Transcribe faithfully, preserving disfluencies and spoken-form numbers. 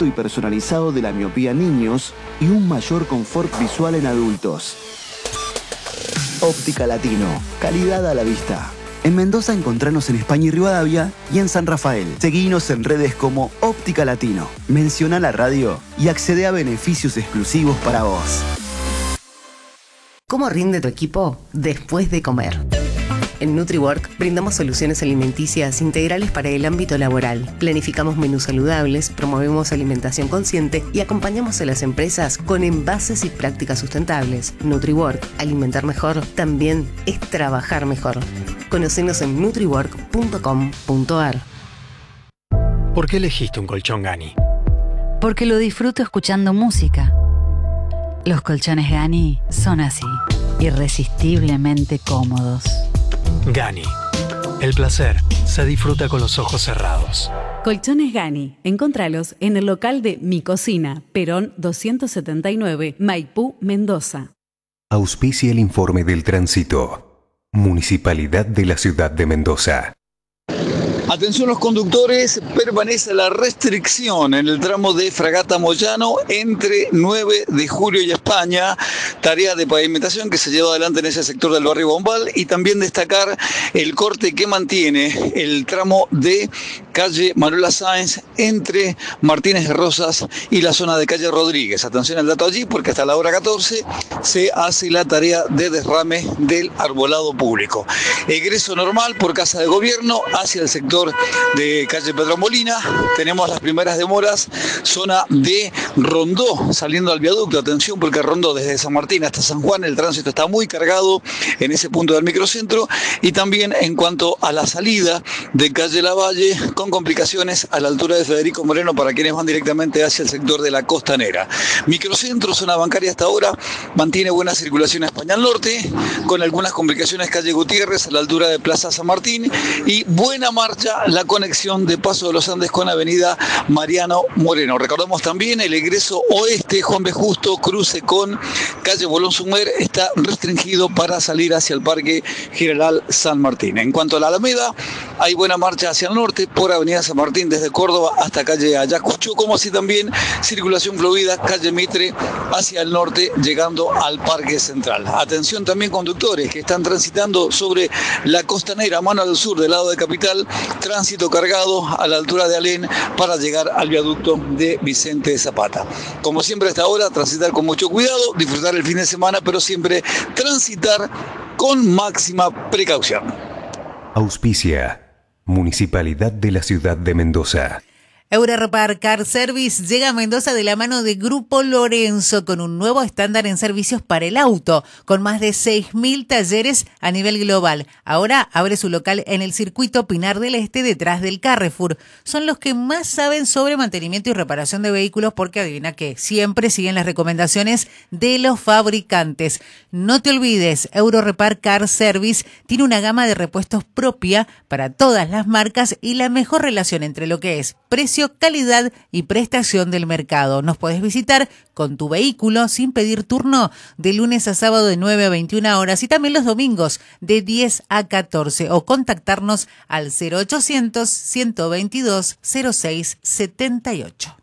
tratamiento y personalizado de la miopía en niños y un mayor confort visual en adultos. Óptica Latino, calidad a la vista. En Mendoza encontranos en España y Rivadavia y en San Rafael. Seguinos en redes como Óptica Latino. Menciona la radio y accede a beneficios exclusivos para vos. ¿Cómo rinde tu equipo después de comer? En NutriWork brindamos soluciones alimenticias integrales para el ámbito laboral. Planificamos menús saludables, promovemos alimentación consciente y acompañamos a las empresas con envases y prácticas sustentables. NutriWork, alimentar mejor, también es trabajar mejor. Conocenos en nutriwork punto com punto a r. ¿Por qué elegiste un colchón Gani? Porque lo disfruto escuchando música. Los colchones Gani son así, irresistiblemente cómodos. Gani. El placer se disfruta con los ojos cerrados. Colchones Gani. Encontralos en el local de Mi Cocina, Perón doscientos setenta y nueve, Maipú, Mendoza. Auspicia el informe del tránsito. Municipalidad de la Ciudad de Mendoza. Atención los conductores, permanece la restricción en el tramo de Fragata Moyano entre nueve de julio y España, tarea de pavimentación que se lleva adelante en ese sector del barrio Bombal, y también destacar el corte que mantiene el tramo de calle Manuela Sáenz entre Martínez de Rosas y la zona de calle Rodríguez. Atención al dato allí porque hasta la hora catorce se hace la tarea de derrame del arbolado público. Egreso normal por Casa de Gobierno hacia el sector de calle Pedro Molina. Tenemos las primeras demoras, zona de Rondó, saliendo al viaducto. Atención porque Rondó desde San Martín hasta San Juan, el tránsito está muy cargado en ese punto del microcentro, y también en cuanto a la salida de calle Lavalle, con complicaciones a la altura de Federico Moreno para quienes van directamente hacia el sector de la Costanera. Microcentro, zona bancaria hasta ahora mantiene buena circulación a España al norte, con algunas complicaciones calle Gutiérrez a la altura de Plaza San Martín, y buena marcha la conexión de Paso de los Andes con avenida Mariano Moreno. Recordamos también el egreso oeste, Juan B. Justo, cruce con calle Bolón Sumer, está restringido para salir hacia el Parque General San Martín. En cuanto a la Alameda, hay buena marcha hacia el norte por avenida San Martín desde Córdoba hasta calle Ayacucho, como así también circulación fluida calle Mitre hacia el norte llegando al Parque Central. Atención también conductores que están transitando sobre la Costanera, mano al sur del lado de Capital, tránsito cargado a la altura de Alén para llegar al viaducto de Vicente Zapata. Como siempre hasta ahora, transitar con mucho cuidado, disfrutar el fin de semana, pero siempre transitar con máxima precaución. Auspicia Municipalidad de la Ciudad de Mendoza. Eurorepar Car Service llega a Mendoza de la mano de Grupo Lorenzo con un nuevo estándar en servicios para el auto, con más de seis mil talleres a nivel global. Ahora abre su local en el circuito Pinar del Este, detrás del Carrefour. Son los que más saben sobre mantenimiento y reparación de vehículos porque adivina que siempre siguen las recomendaciones de los fabricantes. No te olvides, Eurorepar Car Service tiene una gama de repuestos propia para todas las marcas y la mejor relación entre lo que es precio, calidad y prestación del mercado. Nos puedes visitar con tu vehículo sin pedir turno de lunes a sábado de nueve a veintiuna horas y también los domingos de diez a catorce, o contactarnos al cero ochocientos, ciento veintidós, cero seis setenta y ocho.